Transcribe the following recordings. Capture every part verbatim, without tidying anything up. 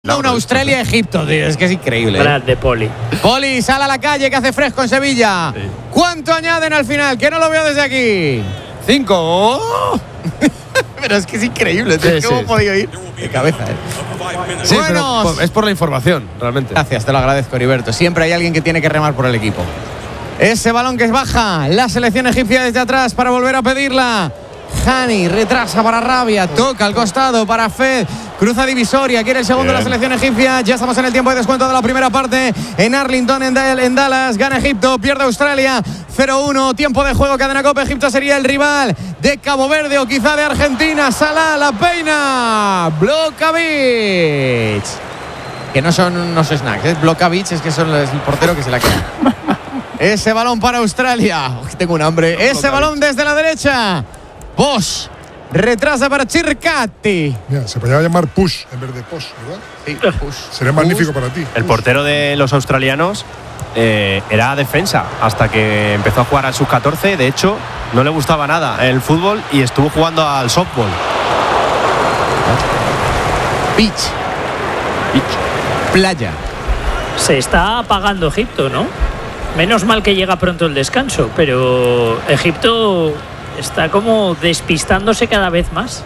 un Australia-Egipto, tío. Es que es increíble. Brad de Poli. Poli, sale a la calle, que hace fresco en Sevilla. Sí. ¿Cuánto añaden al final? Que no lo veo desde aquí. Cinco. Oh. Pero es que es increíble. Sí, ¿Cómo sí, he podido ir? De cabeza, ¿eh? Sí, bueno, pero es por la información, realmente. Gracias, te lo agradezco, Heriberto. Siempre hay alguien que tiene que remar por el equipo. Ese balón que es baja. La selección egipcia desde atrás para volver a pedirla. Hani retrasa para Rabia, toca al costado para Fed, cruza divisoria, quiere el segundo de la selección egipcia. Ya estamos en el tiempo de descuento de la primera parte en Arlington, en, en Dallas. Gana Egipto, pierde Australia cero uno, tiempo de juego, cadena Copa. Egipto sería el rival de Cabo Verde o quizá de Argentina. Salah, la peina, Blokovic, que no son unos snacks, ¿eh? Blokovic es que son el portero que se la queda. Ese balón para Australia. Uy, tengo un hambre. Ese balón desde la derecha. Bosch retrasa para Circati. Mira, se podría llamar Push en vez de Posh, ¿verdad? Sí, Push. Sería Push. Magnífico para ti. El Push. portero de los australianos eh, era defensa hasta que empezó a jugar al sub catorce. De hecho, no le gustaba nada el fútbol y estuvo jugando al softball. Beach. Beach. Playa. Se está apagando Egipto, ¿no? Menos mal que llega pronto el descanso, pero Egipto está como despistándose cada vez más.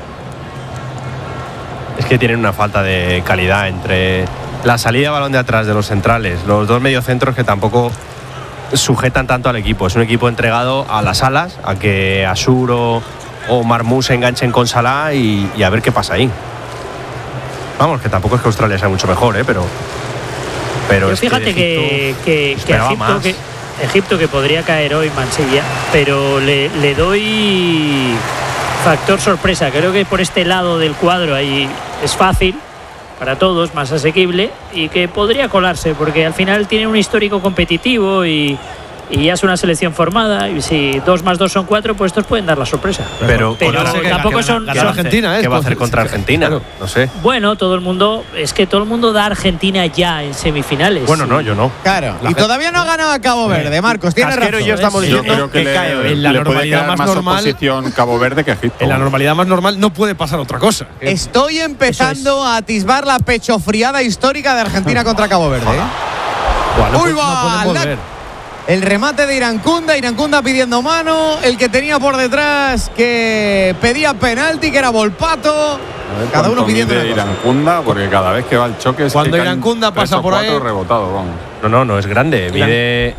Es que tienen una falta de calidad entre la salida de balón de atrás de los centrales, los dos mediocentros que tampoco sujetan tanto al equipo. Es un equipo entregado a las alas, a que Asur o, o Marmous se enganchen con Salah y, y a ver qué pasa ahí. Vamos, que tampoco es que Australia sea mucho mejor, ¿eh? pero, pero Yo es fíjate que, que, que, que Egipto, que Egipto que podría caer hoy Mansilla, pero le, le doy factor sorpresa. Creo que por este lado del cuadro ahí es fácil para todos, más asequible, y que podría colarse porque al final tiene un histórico competitivo y, y ya es una selección formada, y si dos más dos son cuatro, pues estos pueden dar la sorpresa. Pero, pero que, tampoco que, son, que son Argentina, ¿eh? ¿Qué va a hacer contra Argentina? Claro. No sé. Bueno, todo el mundo, es que todo el mundo da a Argentina ya en semifinales. Bueno, no, yo no. Claro. La y todavía no ha ganado a Cabo Verde, Marcos. Tiene razón. Y yo estamos diciendo yo creo que, que le, cae en la le normalidad más, más normal. Oposición Cabo Verde que Egipto. En la normalidad más normal no puede pasar otra cosa. Estoy empezando a atisbar la pechofriada histórica de Argentina contra Cabo Verde. ¿eh? Bueno, Uy, no va. podemos ver. El remate de Irankunda, Irankunda pidiendo mano, el que tenía por detrás que pedía penalti, que era Volpato. Cada uno pidiendo de Irankunda, porque cada vez que va el choque es cuando que Irankunda pasa por ahí rebotado, vamos. No, no, no es grande, mide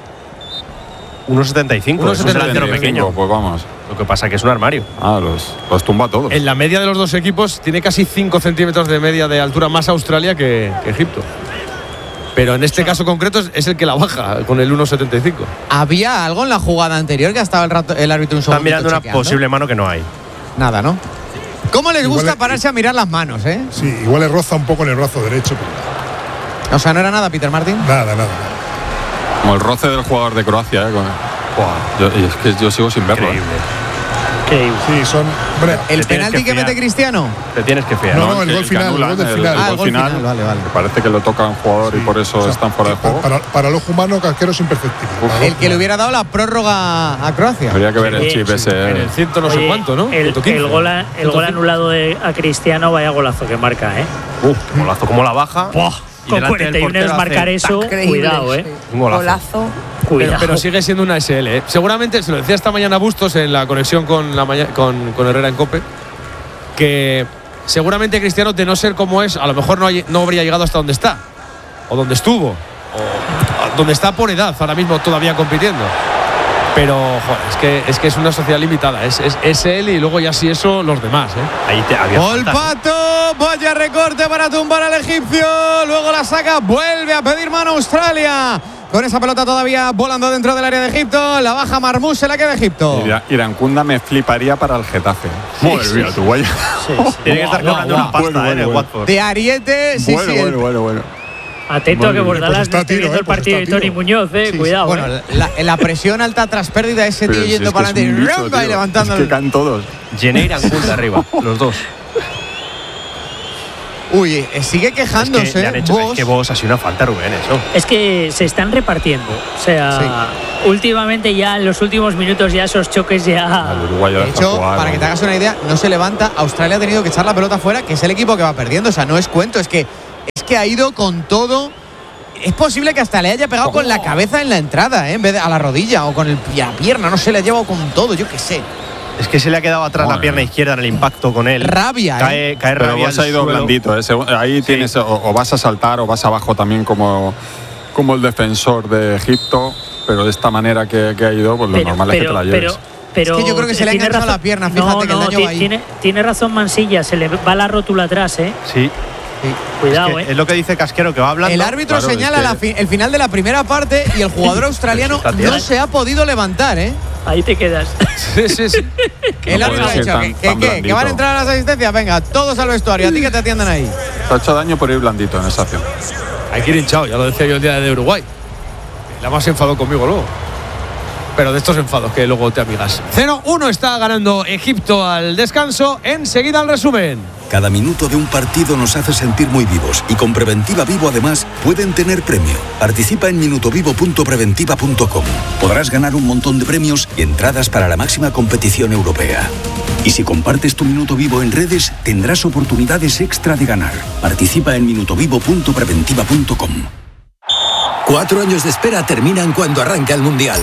uno setenta y cinco, es un delantero pequeño. Pues vamos. Lo que pasa que es un armario. Ah, los, los tumba todos. En la media de los dos equipos tiene casi cinco centímetros de media de altura más Australia que, que Egipto. Pero en este caso concreto es el que la baja con el uno setenta y cinco. ¿Había algo en la jugada anterior que ha estado el, rato, el árbitro un segundo? Están mirando una chequeando? Posible mano que no hay. Nada, ¿no? ¿Cómo les igual gusta es, pararse a mirar las manos, eh? Sí, igual le roza un poco en el brazo derecho. Pero... O sea, ¿no era nada, Peter Martin? Nada, nada. Como el roce del jugador de Croacia, ¿eh? Con... Yo, es que yo sigo sin verlo. Increíble. Sí, son. Hombre, ¿El penalti que, que mete Cristiano? Te tienes que fiar. No, no, el, el gol final. Anulan, el gol del final. Ah, el gol final. final. Vale, vale. Me parece que le toca a un jugador sí. y por eso o sea, están fuera de juego. Para, para el ojo humano, Casquero es imperceptible. Uf, el que le hubiera dado la prórroga a Croacia. Habría que ver el chip ese. En el ciento no sé Oye, cuánto, ¿no? El, el, gol, a, el gol anulado de, a Cristiano, vaya golazo que marca, ¿eh? Uf, qué golazo, como la baja. ¡Buah! Con cuarenta y uno es marcar eso, cuidado, ¿eh? Un golazo. golazo. Pero, pero sigue siendo una S L, ¿eh? Seguramente, se lo decía esta mañana Bustos en la conexión con, la con, con Herrera en COPE, que seguramente Cristiano, de no ser como es, a lo mejor no, hay, no habría llegado hasta donde está, o donde estuvo, o donde está por edad ahora mismo todavía compitiendo. Pero, joder, es que es, que es una sociedad limitada. Es, es, es él y luego ya si eso, los demás, ¿eh? Ahí te había Volpato, vaya recorte para tumbar al egipcio. Luego la saca, vuelve a pedir mano Australia. Con esa pelota todavía volando dentro del área de Egipto. La baja Marmous, se la queda Egipto. Irankunda me fliparía para el Getafe. Sí, Madre sí, mía, sí. tu guaya. Sí, sí. Tiene que estar cobrando una pasta, bueno, bueno, eh, bueno. De Ariete, sí, bueno, sí. Bueno, bueno, bueno. Atento a que Bordalas pues esté viendo eh, el partido pues de Tony Muñoz, eh. Sí, Cuidado. Bueno, eh. la, la presión alta tras pérdida, ese tío Pero yendo si para es que adelante es un bicho, y levantando. Es que caen todos. Jenner Irankunda arriba, los dos. Uy, sigue quejándose. Es que, le han hecho, es que vos ha sido una falta, Rubén, eso. Es que se están repartiendo. O sea, sí. últimamente ya en los últimos minutos ya esos choques ya. De hecho, jugar, para ¿no? que te hagas una idea, no se levanta. Australia ha tenido que echar la pelota fuera, que es el equipo que va perdiendo. O sea, no es cuento, es que que ha ido con todo. Es posible que hasta le haya pegado oh. con la cabeza en la entrada, ¿eh? En vez de a la rodilla o con el, la pierna. No se le ha llevado con todo, yo qué sé. Es que se le ha quedado atrás bueno. la pierna izquierda en el impacto con él. Rabia, cae, ¿eh? Cae Pero rabia vos ha ido blandito. ¿eh? Ahí sí. tienes, o, o vas a saltar o vas abajo también como, como el defensor de Egipto. Pero de esta manera que, que ha ido, pues lo pero, normal pero, es que te la lleves. Pero, pero es que yo creo que se le ha enganchado la pierna, fíjate no, que no, el daño t- va ahí. Tiene, tiene razón Mansilla, se le va la rótula atrás, ¿eh? Sí. Sí. Cuidado, es que ¿eh? Es lo que dice Casquero, que va hablando. El árbitro claro, señala es que... la fi- el final de la primera parte y el jugador australiano no se ha podido levantar, ¿eh? Ahí te quedas. Sí, sí, sí. El no árbitro ha dicho que, que, que, que van a entrar a las asistencias. Venga, todos al vestuario. A ti que te atiendan ahí. Te ha hecho daño por ir blandito en esa acción. Hay que ir hinchado, ya lo decía yo el día de Uruguay. La más enfadó conmigo luego. Pero de estos enfados que luego te amigas. cero uno está ganando Egipto al descanso. Enseguida el resumen. Cada minuto de un partido nos hace sentir muy vivos y con Preventiva Vivo además pueden tener premio. Participa en minutovivo punto preventiva punto com. Podrás ganar un montón de premios y entradas para la máxima competición europea. Y si compartes tu minuto vivo en redes, tendrás oportunidades extra de ganar. Participa en minutovivo punto preventiva punto com. Cuatro años de espera terminan cuando arranca el Mundial.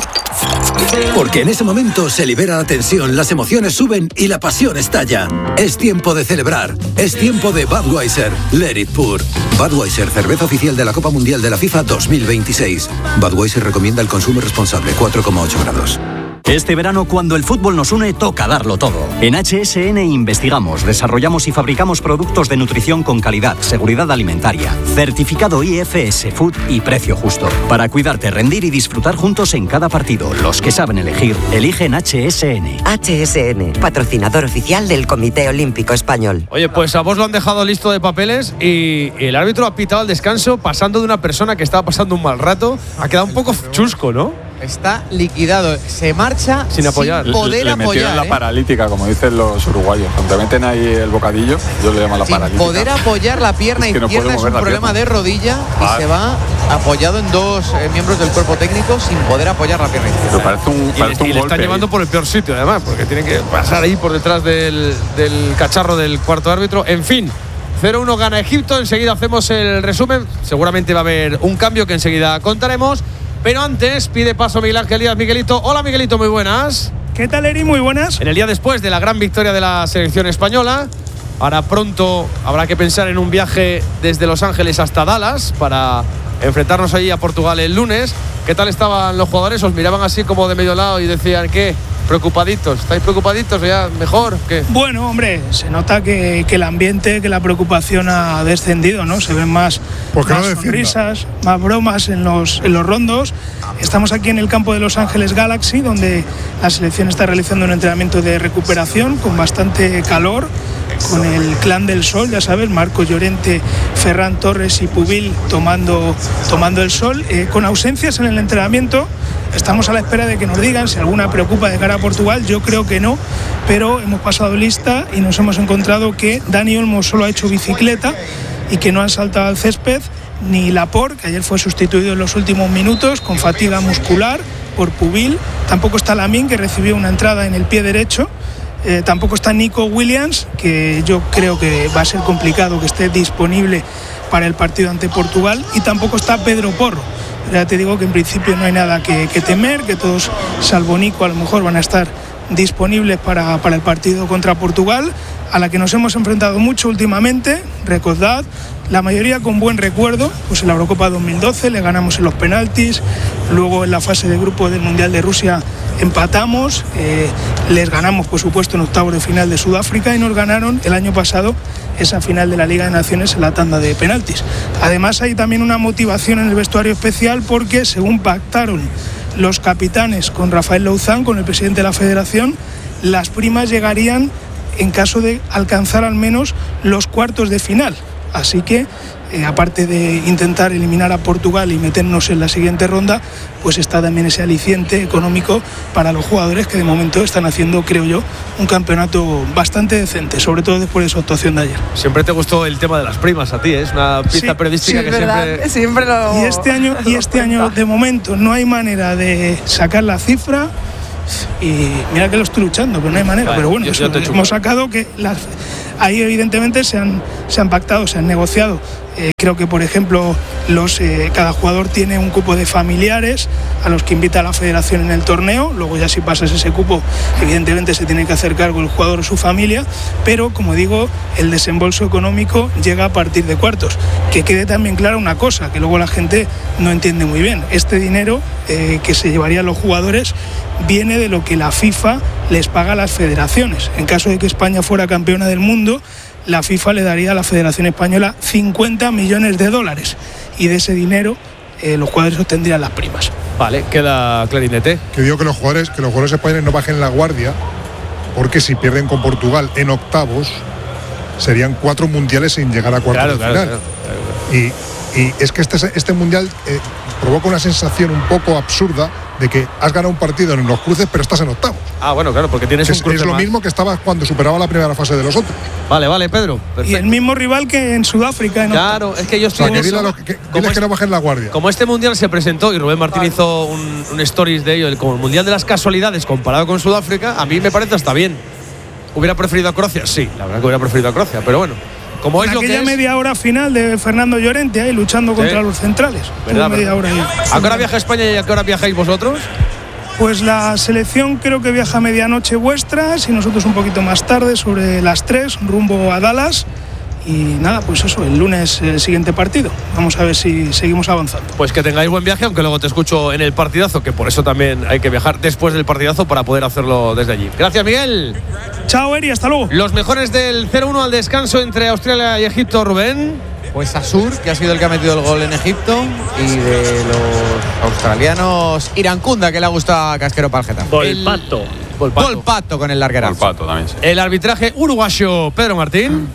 Porque en ese momento se libera la tensión, las emociones suben y la pasión estalla. Es tiempo de celebrar. Es tiempo de Budweiser. Let it pour. Budweiser, cerveza oficial de la Copa Mundial de la FIFA dos mil veintiséis. Budweiser recomienda el consumo responsable, cuatro coma ocho grados. Este verano, cuando el fútbol nos une, toca darlo todo. En H S N investigamos, desarrollamos y fabricamos productos de nutrición con calidad, seguridad alimentaria, certificado I F S Food y precio justo. Para cuidarte, rendir y disfrutar juntos en cada partido. Los que saben elegir, eligen H S N. H S N, patrocinador oficial del Comité Olímpico Español. Oye, pues a vos lo han dejado listo de papeles y el árbitro ha pitado al descanso pasando de una persona que estaba pasando un mal rato. Ha quedado un poco chusco, ¿no? Está liquidado, se marcha sin apoyar, sin poder le, le apoyar. metieron ¿eh? la paralítica, como dicen los uruguayos. Cuando meten ahí el bocadillo, yo le llamo la sin paralítica. Poder apoyar la pierna es que no izquierda es un problema de rodilla ah. y se va apoyado en dos eh, miembros del cuerpo técnico sin poder apoyar la pierna izquierda. Pero parece un, y parece le, un y le están llevando por el peor sitio, además, porque tienen que pasar ahí por detrás del, del cacharro del cuarto árbitro. En fin. cero uno gana Egipto, enseguida hacemos el resumen. Seguramente va a haber un cambio que enseguida contaremos. Pero antes pide paso Miguel Ángel Díaz. Miguelito, hola Miguelito, muy buenas. ¿Qué tal, Eri? Muy buenas. En el día después de la gran victoria de la selección española, ahora pronto habrá que pensar en un viaje desde Los Ángeles hasta Dallas para enfrentarnos allí a Portugal el lunes. ¿Qué tal estaban los jugadores? ¿Os miraban así como de medio lado y decían qué? ¿Preocupaditos? ¿Estáis preocupaditos? ¿Ya mejor? ¿Qué? Bueno, hombre, se nota que, que el ambiente, que la preocupación ha descendido, ¿no? Se ven más, más no sonrisas, más bromas en los, en los rondos. Estamos aquí en el campo de Los Ángeles Galaxy, donde la selección está realizando un entrenamiento de recuperación con bastante calor, con el clan del sol, ya sabes, Marco Llorente, Ferran Torres y Pubil tomando, tomando el sol, eh, con ausencias en el entrenamiento. Estamos a la espera de que nos digan si alguna preocupa de cara a Portugal. Yo creo que no, pero hemos pasado lista y nos hemos encontrado que Dani Olmo solo ha hecho bicicleta y que no han saltado al césped, ni Laporte, que ayer fue sustituido en los últimos minutos con fatiga muscular por Pubil. Tampoco está Lamine, que recibió una entrada en el pie derecho. Eh, tampoco está Nico Williams, que yo creo que va a ser complicado que esté disponible para el partido ante Portugal. Y tampoco está Pedro Porro. Ya te digo que en principio no hay nada que, que temer, que todos, salvo Nico, a lo mejor van a estar disponibles para, para el partido contra Portugal, a la que nos hemos enfrentado mucho últimamente. Recordad, la mayoría con buen recuerdo, pues en la Eurocopa dos mil doce le ganamos en los penaltis, luego en la fase de grupo del Mundial de Rusia empatamos, eh, les ganamos por supuesto en octavos de final de Sudáfrica y nos ganaron el año pasado esa final de la Liga de Naciones en la tanda de penaltis. Además hay también una motivación en el vestuario especial porque según pactaron los capitanes con Rafael Louzán, con el presidente de la federación, las primas llegarían en caso de alcanzar al menos los cuartos de final. Así que, eh, aparte de intentar eliminar a Portugal y meternos en la siguiente ronda, pues está también ese aliciente económico para los jugadores que de momento están haciendo, creo yo, un campeonato bastante decente, sobre todo después de su actuación de ayer. Siempre te gustó el tema de las primas a ti, ¿eh? Es una pista sí, periodística sí, que siempre... siempre lo... Y este año, y este año de momento no hay manera de sacar la cifra. Y mira que lo estoy luchando, pero no hay manera. Vale, pero bueno, yo, yo hemos sacado que las, ahí evidentemente se han, se han pactado, se han negociado Eh, creo que, por ejemplo, los, eh, cada jugador tiene un cupo de familiares a los que invita a la federación en el torneo. Luego ya si pasas ese cupo, evidentemente se tiene que hacer cargo el jugador o su familia, pero como digo, el desembolso económico llega a partir de cuartos. Que quede también clara una cosa, que luego la gente no entiende muy bien. Este dinero eh, que se llevarían los jugadores viene de lo que la FIFA les paga a las federaciones. En caso de que España fuera campeona del mundo, la FIFA le daría a la Federación Española cincuenta millones de dólares y de ese dinero eh, los jugadores obtendrían las primas. Vale, queda clarinete. Que digo que los jugadores, que los jugadores españoles no bajen la guardia, porque si pierden con Portugal en octavos, serían cuatro mundiales sin llegar a cuartos de claro, final. Claro, claro, claro. Y, y es que este, este mundial eh, provoca una sensación un poco absurda de que has ganado un partido en los cruces, pero estás en octavos. Ah, bueno, claro, porque tienes es, un cruce Es lo más. mismo que estaba cuando superaba la primera fase de los otros. Vale, vale, Pedro. Perfecto. Y el mismo rival que en Sudáfrica. En claro, octavos. es que yo estoy o sea, en que eso. Dile, lo, que, diles que no bajen la guardia. Como este mundial se presentó y Rubén Martín vale. hizo un, un stories de ello, el, como el mundial de las casualidades comparado con Sudáfrica, a mí me parece hasta bien. ¿Hubiera preferido a Croacia? Sí, la verdad que hubiera preferido a Croacia, pero bueno. Como es lo que aquella es, media hora final de Fernando Llorente ahí luchando sí. contra los centrales. ¿Verdad, media hora ahí. ¿A qué hora viaja España y a qué hora viajáis vosotros? Pues la selección creo que viaja a medianoche vuestras y nosotros un poquito más tarde, sobre las tres, rumbo a Dallas. Y nada, pues eso, el lunes el siguiente partido. Vamos a ver si seguimos avanzando. Pues que tengáis buen viaje, aunque luego te escucho en el partidazo, que por eso también hay que viajar después del partidazo para poder hacerlo desde allí. Gracias, Miguel. Chao, Eri, hasta luego. Los mejores del cero uno al descanso entre Australia y Egipto, Rubén. Pues Asur, que ha sido el que ha metido el gol en Egipto, y de los australianos Irankunda, que le ha gustado a Casquero Palgeta. Volpato. Volpato. Volpato con el larguerazo. Volpato también, sí. El arbitraje uruguayo, Pedro Martín.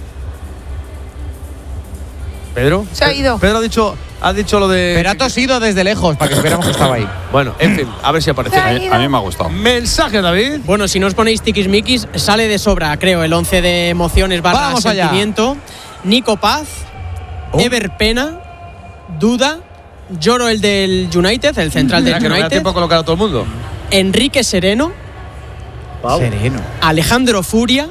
Pedro. Se ha ido. Pedro ha dicho, ha dicho lo de. Pero ha tosido desde lejos para que supiéramos que estaba ahí. Bueno, en fin, a ver si aparece. A mí, a mí me ha gustado. Mensaje, David. Bueno, si no os ponéis tiquismiquis, sale de sobra, creo, el once de emociones barra Vamos allá. sentimiento. Nico Paz, oh. Ever Pena, Duda, Lloro el del United, el central del que no me da United. tiempo a colocar a todo el mundo. Enrique Sereno. Wow. Sereno. Alejandro Furia.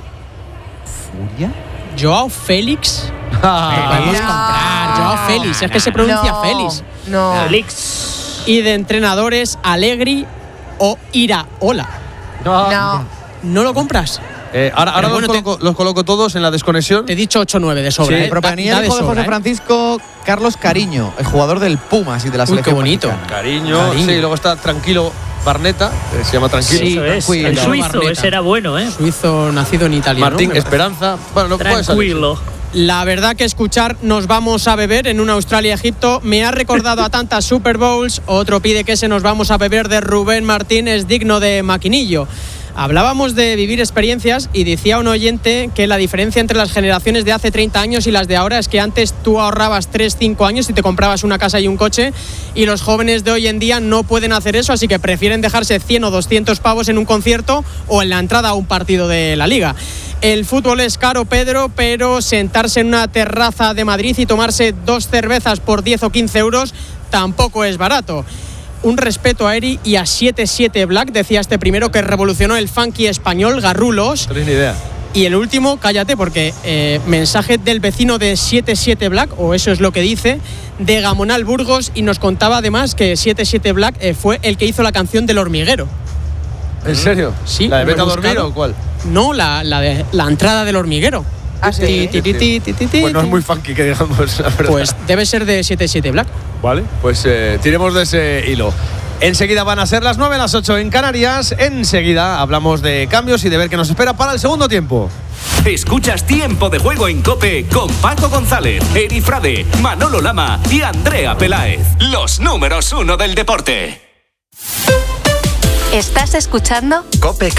¿Furia? Joao Félix. Ah, Podemos no. comprar Joao Félix, es que se pronuncia no, Félix. No. Félix. Y de entrenadores, Allegri o Iraola. No. No. ¿No lo compras? Eh, ahora ahora bueno, los, coloco, te, los coloco todos en la desconexión. Te he dicho ocho nueve de sobra. Sí, ¿eh? pero para Da, mí da el hijo de, sobra, José ¿eh? Francisco Carlos Cariño, el jugador del Pumas y de la Uy, selección qué bonito. mexicana. Cariño, Cariño. sí, luego está Tranquilo Barneta, que se llama Tranquilo. Sí, eso es. tranquilo. El suizo, Barneta. ese era bueno, ¿eh? Suizo nacido en Italia. Martín ¿no? Esperanza. Bueno, no puede salir. Tranquilo. La verdad que escuchar Nos vamos a beber en una Australia-Egipto me ha recordado a tantas Super Bowls. Otro pide que ese Nos vamos a beber de Rubén Martín es digno de maquinillo. Hablábamos de vivir experiencias y decía un oyente que la diferencia entre las generaciones de hace treinta años y las de ahora es que antes tú ahorrabas tres cinco años y te comprabas una casa y un coche, y los jóvenes de hoy en día no pueden hacer eso, así que prefieren dejarse cien o doscientos pavos en un concierto o en la entrada a un partido de la Liga. El fútbol es caro, Pedro, pero sentarse en una terraza de Madrid y tomarse dos cervezas por diez o quince euros tampoco es barato. Un respeto a Eri y a siete siete Black, decía este primero, que revolucionó el funky español, Garrulos. No tenéis ni idea. Y el último, cállate, porque eh, mensaje del vecino de siete siete Black, o eso es lo que dice, de Gamonal Burgos, y nos contaba además que siete siete Black eh, fue el que hizo la canción del hormiguero. ¿En serio? Sí. ¿La de lo he Vete a dormir buscado. o cuál? No, la, la de la entrada del hormiguero. Ah, sí. Ti, ti, ti, ti, ti, ti, Pues no es ti. muy funky que digamos, la verdad. Pues debe ser de siete siete Black. Vale, pues eh, tiremos de ese hilo. Enseguida van a ser las nueve, las ocho en Canarias. Enseguida hablamos de cambios y de ver qué nos espera para el segundo tiempo. Escuchas Tiempo de Juego en COPE con Paco González, Eri Frade, Manolo Lama y Andrea Peláez. Los números uno del deporte. ¿Estás escuchando? COPE